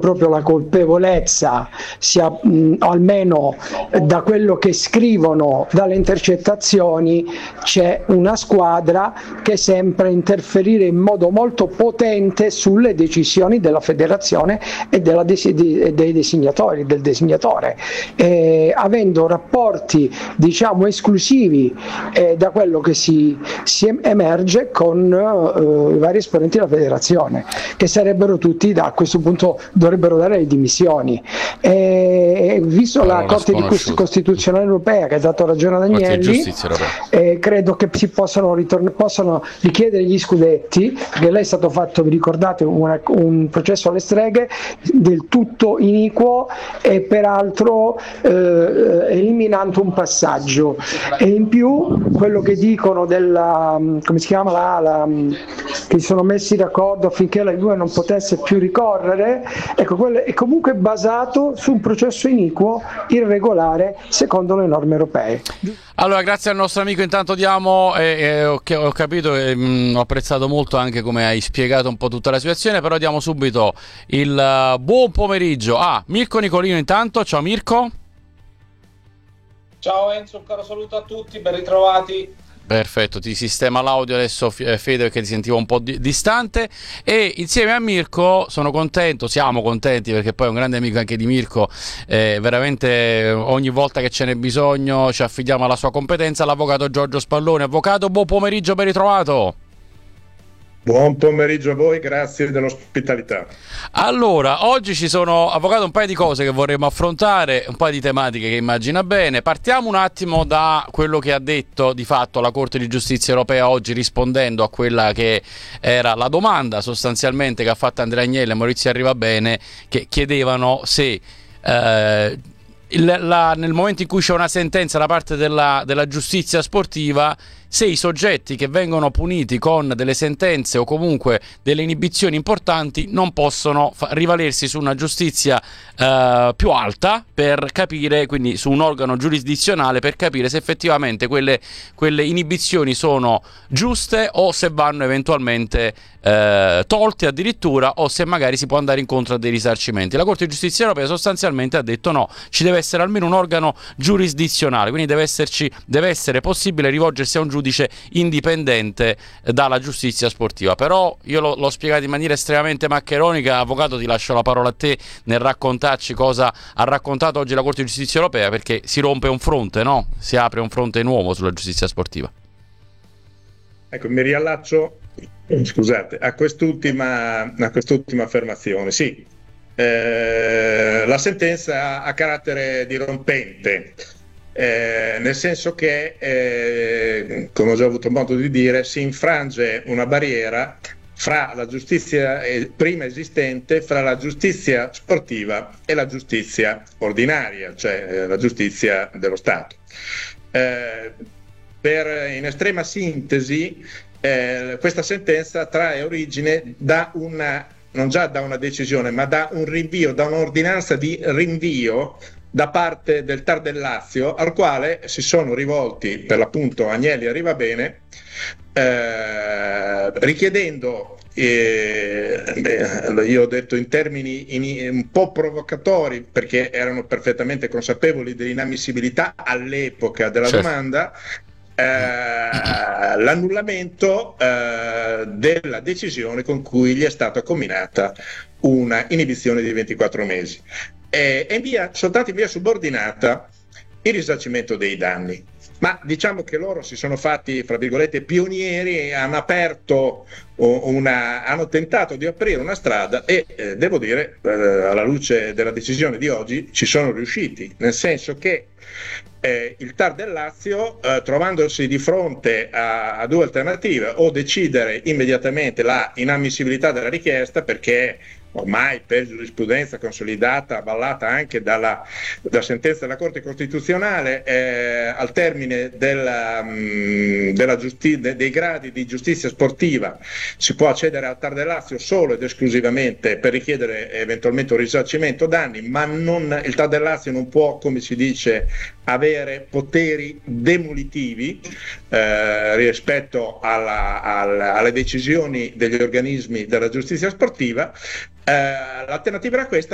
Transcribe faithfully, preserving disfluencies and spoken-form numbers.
proprio la colpevolezza, sia mh, almeno da quello che scrivono, dalle intercettazioni, c'è una squadra che sembra interferire in modo molto potente sulle decisioni della federazione e della desi- di- dei designatori, del designatore, eh, avendo rapporti diciamo esclusivi eh, da quello che si, si emerge con eh, i vari esponenti della federazione, che sarebbero tutti, da a questo punto dovrebbero dare le dimissioni. E, visto Parola la Corte di sconosciuta. Costituzionale europea che ha dato ragione ad Corte di Agnelli, giustizia europea. eh, credo che si possano, ritorn- possano richiedere gli scudetti, perché lei è stato fatto, vi ricordate, una- un processo alle streghe del tutto iniquo e peraltro eh, eliminando un passaggio. E in più quello che dicono della, come si chiama la, la che si sono messi d'accordo affinché la Juve non potesse più ricorrere, ecco, quello è comunque basato su un processo iniquo, irregolare, secondo le norme europee. Allora, grazie al nostro amico, intanto diamo, eh, eh, ho, ho capito e mh, ho apprezzato molto anche come hai spiegato un po' tutta la situazione, però diamo subito il uh, buon pomeriggio a Mirko Nicolino intanto. Ciao Mirko. Ciao Enzo, un caro saluto a tutti, ben ritrovati. Perfetto, ti sistema l'audio adesso Fede, perché ti sentivo un po' di- distante, e insieme a Mirko sono contento, siamo contenti perché poi è un grande amico anche di Mirko, eh, veramente ogni volta che ce n'è bisogno ci affidiamo alla sua competenza, l'avvocato Giorgio Spallone. Avvocato, buon pomeriggio, ben ritrovato. Buon pomeriggio a voi, grazie dell'ospitalità. Allora, oggi ci sono, avvocato, un paio di cose che vorremmo affrontare, un paio di tematiche che immagina bene. Partiamo un attimo da quello che ha detto di fatto la Corte di Giustizia Europea oggi, rispondendo a quella che era la domanda sostanzialmente che ha fatto Andrea Agnelli e Maurizio Arrivabene, che chiedevano se eh, il- la- nel momento in cui c'è una sentenza da parte della, della giustizia sportiva, se i soggetti che vengono puniti con delle sentenze o comunque delle inibizioni importanti non possono fa- rivalersi su una giustizia eh, più alta per capire, quindi su un organo giurisdizionale, per capire se effettivamente quelle, quelle inibizioni sono giuste o se vanno eventualmente eh, tolte addirittura, o se magari si può andare incontro a dei risarcimenti. La Corte di Giustizia Europea sostanzialmente ha detto no, ci deve essere almeno un organo giurisdizionale, quindi deve esserci, deve essere possibile rivolgersi a un giudice indipendente dalla giustizia sportiva. Però io l'ho, l'ho spiegato in maniera estremamente maccheronica. Avvocato, ti lascio la parola a te nel raccontarci cosa ha raccontato oggi la Corte di Giustizia Europea, perché si rompe un fronte, no? Si apre un fronte nuovo sulla giustizia sportiva. Ecco, mi riallaccio, scusate, a quest'ultima, a quest'ultima affermazione. Sì, eh, la sentenza ha carattere dirompente. Eh, nel senso che, eh, come ho già avuto modo di dire, si infrange una barriera fra la giustizia eh, prima esistente, fra la giustizia sportiva e la giustizia ordinaria, cioè eh, la giustizia dello Stato. Eh, per, in estrema sintesi, eh, questa sentenza trae origine da una, non già da una decisione, ma da un rinvio, da un'ordinanza di rinvio da parte del T A R del Lazio, al quale si sono rivolti per l'appunto Agnelli e Arrivabene, eh, richiedendo, eh, beh, io ho detto in termini in, un po' provocatori, perché erano perfettamente consapevoli dell'inammissibilità all'epoca della Certo. domanda, eh, l'annullamento eh, della decisione con cui gli è stata comminata una inibizione di ventiquattro mesi. E in via, soltanto in via subordinata il risarcimento dei danni. Ma diciamo che loro si sono fatti, fra virgolette, pionieri e hanno aperto una, hanno tentato di aprire una strada e eh, devo dire, eh, alla luce della decisione di oggi, ci sono riusciti, nel senso che eh, il T A R del Lazio, eh, trovandosi di fronte a, a due alternative: o decidere immediatamente la inammissibilità della richiesta, perché ormai per giurisprudenza consolidata, avallata anche dalla, dalla sentenza della Corte Costituzionale, eh, al termine della, mh, della giusti- de- dei gradi di giustizia sportiva si può accedere al T A R del Lazio solo ed esclusivamente per richiedere eventualmente un risarcimento danni, ma non, il T A R del Lazio non può, come si dice, avere poteri demolitivi eh, rispetto alla, alla, alle decisioni degli organismi della giustizia sportiva. Eh, l'alternativa era questa,